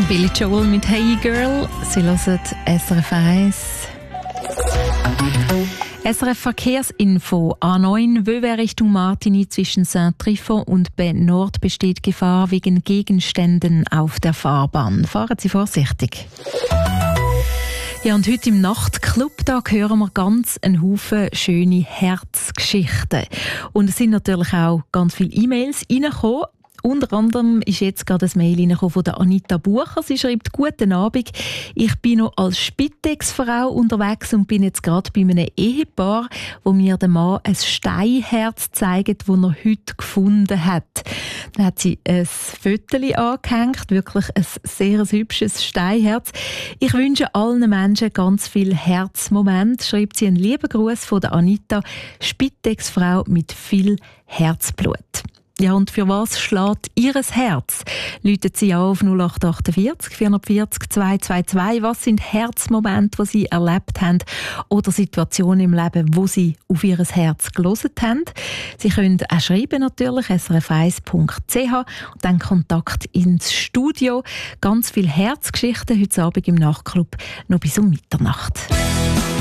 Billy Joel mit «Hey Girl», Sie hören SRF 1. SRF Verkehrsinfo: A9 Vevey Richtung Martigny zwischen Saint-Trifon und Ben Nord besteht Gefahr wegen Gegenständen auf der Fahrbahn. Fahren Sie vorsichtig. Ja, und heute im Nachtclub, da hören wir ganz einen Haufen schöne Herzgeschichten. Und es sind natürlich auch ganz viele E-Mails reingekommen. Unter anderem ist jetzt gerade ein Mail reingekommen von der Anita Bucher. Sie schreibt: «Guten Abend, ich bin noch als Spitex-Frau unterwegs und bin jetzt gerade bei einem Ehepaar, wo mir der Mann ein Steinherz zeigt, das er heute gefunden hat.» Dann hat sie ein Föteli angehängt, wirklich ein sehr hübsches Steinherz. «Ich wünsche allen Menschen ganz viel Herzmoment», schreibt sie. Einen lieben Gruß von der Anita, Spitex-Frau mit viel Herzblut. Ja, und für was schlägt Ihres Herz? Läutet Sie an auf 0848 440 222. Was sind Herzmomente, die Sie erlebt haben oder Situationen im Leben, wo Sie auf Ihr Herz gehört haben? Sie können auch schreiben natürlich, srf1.ch, und dann Kontakt ins Studio. Ganz viele Herzgeschichten heute Abend im Nachtclub, noch bis um Mitternacht.